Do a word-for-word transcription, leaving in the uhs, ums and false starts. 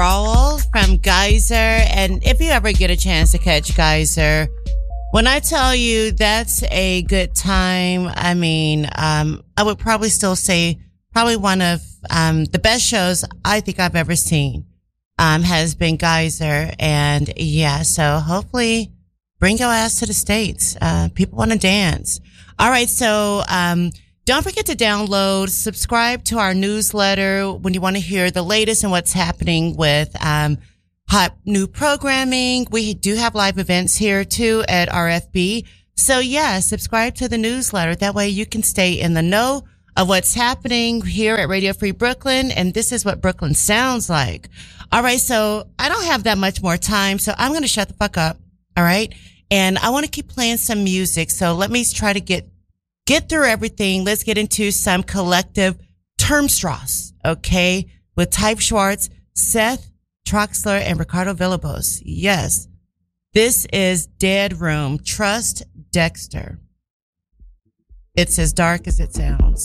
Withdrawal from Geyser. And if you ever get a chance to catch Geyser, when I tell you that's a good time, I mean, um, I would probably still say probably one of um, the best shows I think I've ever seen um, has been Geyser. And yeah, so hopefully bring your ass to the States. Uh, people want to dance. All right. So, um, don't forget to download, subscribe to our newsletter when you want to hear the latest and what's happening with, um, hot new programming. We do have live events here too at R F B. So yeah, subscribe to the newsletter. That way you can stay in the know of what's happening here at Radio Free Brooklyn. And this is what Brooklyn sounds like. All right. So I don't have that much more time. So I'm going to shut the fuck up. All right. And I want to keep playing some music. So let me try to get, get through everything. Let's get into some collective Termstrasse. Okay. With Type Schwartz, Seth Troxler, and Ricardo Villalobos. Yes. This is Dead Room. Trust Dexter. It's as dark as it sounds.